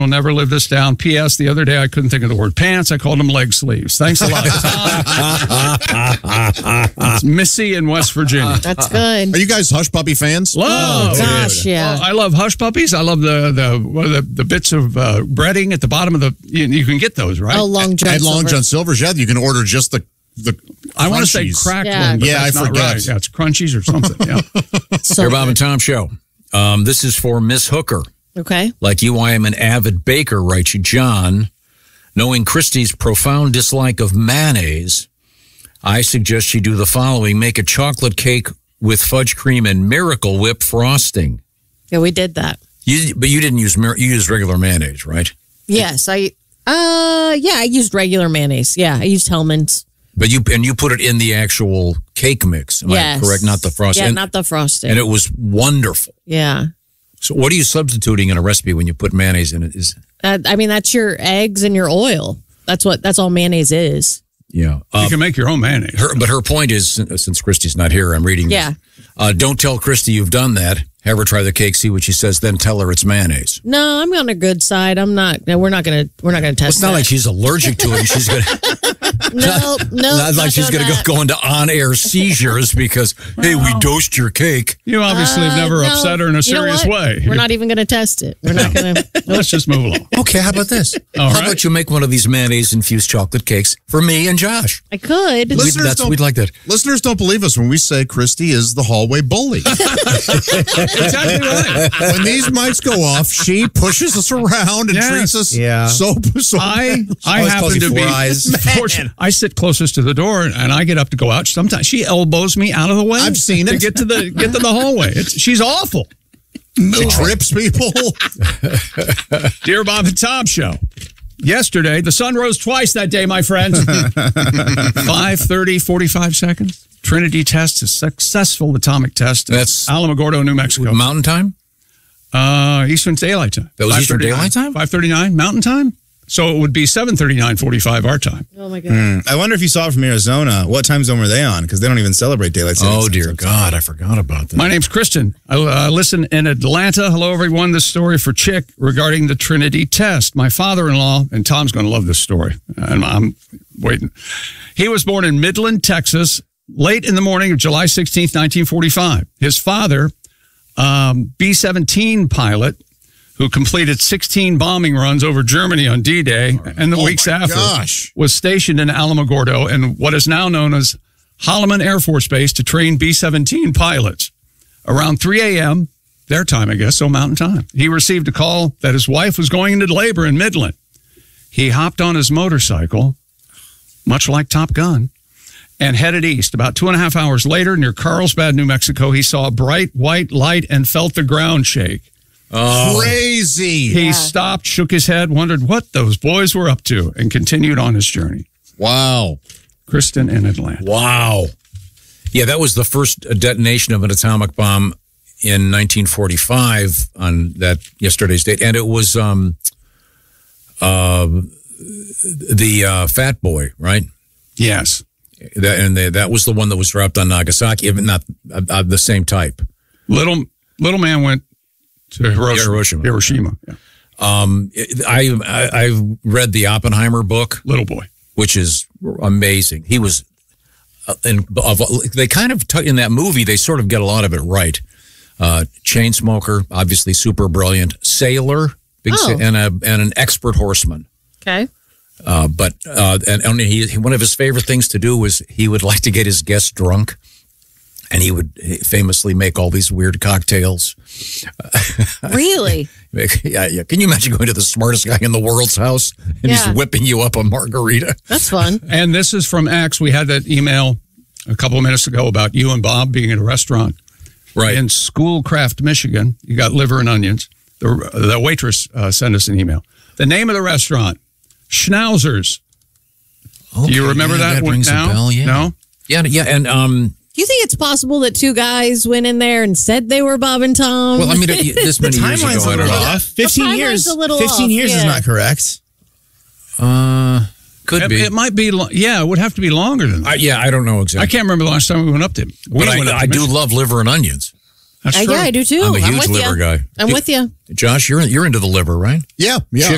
I'll never live this down. P.S. The other day, I couldn't think of the word pants. I called them leg sleeves. Thanks a lot. It's Missy in West Virginia. That's good. Are you guys Hush Puppy fans? Love. Gosh, yeah. I love Hush Puppies. I love the bits of breading at the bottom of the. You can get those, right? Oh, Long John At Long Silver. John Silver's, yeah, you can order just the I want to say crunchies. cracked Yeah. one, but Yeah, that's I not forget. right. Yeah, it's crunchies or something. Yeah. So Your Bob and good. Tom Show. This is for Miss Hooker. Okay. Like you, I am an avid baker, writes you, John. Knowing Christy's profound dislike of mayonnaise, I suggest you do the following. Make a chocolate cake with fudge cream and Miracle Whip frosting. Yeah, we did that. But you didn't use, you used regular mayonnaise, right? Yes, I used regular mayonnaise. Yeah, I used Hellman's. But you put it in the actual cake mix. Am I correct? Not the frosting. Yeah, not the frosting. And it was wonderful. Yeah. So what are you substituting in a recipe when you put mayonnaise in it? I mean, that's your eggs and your oil. That's all mayonnaise is. Yeah. You can make your own mayonnaise. But her point is, since Christy's not here, I'm reading. Yeah. Don't tell Christy you've done that. Have her try the cake, see what she says, then tell her it's mayonnaise. No, I'm on the good side. I'm not. We're not gonna test. It's not that. like she's allergic to it. And she's gonna. No, Not like she's going to go into on-air seizures because, hey, we dosed your cake. You obviously have never upset her in a serious way. We're not even going to test it. We're not going to. Let's just move along. Okay, how about this? All how right. about you make one of these mayonnaise-infused chocolate cakes for me and Josh? I could. We'd like that. Listeners don't believe us when we say Christy is the hallway bully. Exactly right. When these mics go off, she pushes us around and treats us so I always calls happen you to Four be Eyes. fortunate. I sit closest to the door, and I get up to go out. Sometimes she elbows me out of the way. I've seen to it. get to the hallway. She's awful. She trips people. Dear Bob and Tom Show. Yesterday, the sun rose twice that day, my friends. 5:30, 45 seconds. Trinity test is successful atomic test. That's Alamogordo, New Mexico. Mountain time? Eastern Daylight Time. That was Eastern Daylight Time? 5:39 Mountain Time. So it would be 7:39:45 our time. Oh my God. I wonder if you saw it from Arizona. What time zone were they on? Because they don't even celebrate daylight savings. Oh, dear God. I forgot about that. My name's Kristen. I listen in Atlanta. Hello, everyone. This story for Chick regarding the Trinity test. My father-in-law, and Tom's going to love this story, and I'm waiting. He was born in Midland, Texas, late in the morning of July 16th, 1945. His father, B-17 pilot, who completed 16 bombing runs over Germany on D-Day and the weeks after, was stationed in Alamogordo in what is now known as Holloman Air Force Base to train B-17 pilots. Around 3 a.m., their time, I guess, so Mountain Time, he received a call that his wife was going into labor in Midland. He hopped on his motorcycle, much like Top Gun, and headed east. About 2.5 hours later, near Carlsbad, New Mexico, he saw a bright white light and felt the ground shake. Oh. Crazy. He stopped, shook his head, wondered what those boys were up to, and continued on his journey. Wow. Kristen in Atlanta. Wow. Yeah, that was the first detonation of an atomic bomb in 1945 on that yesterday's date. And it was the Fat Boy, right? Yes. That was the one that was dropped on Nagasaki, even not the same type. Little man went to Hiroshima. Yeah. I read the Oppenheimer book, Little Boy, which is amazing. He was, they kind of in that movie they sort of get a lot of it right. Chain smoker, obviously super brilliant, sailor, and an expert horseman. Okay. But one of his favorite things to do was he would like to get his guests drunk. And he would famously make all these weird cocktails. Really? Yeah. Can you imagine going to the smartest guy in the world's house and he's whipping you up a margarita? That's fun. And this is from X. We had that email a couple of minutes ago about you and Bob being at a restaurant in Schoolcraft, Michigan. You got liver and onions. The waitress sent us an email. The name of the restaurant, Schnauzers. Okay, do you remember that rings now? a bell, yeah. No? Yeah, and Do you think it's possible that two guys went in there and said they were Bob and Tom? well, I mean, this many years Timeline's ago, a I don't little know. off. 15 years. A little 15 off, years is not correct. Could be. It might be. It would have to be longer than that. I don't know I exactly. can't remember the last time we went up to him. But I do love liver and onions. That's true. Yeah, I do too. I'm a huge with liver you. guy. I'm with you. Josh, you're into the liver, right? Yeah. Chick,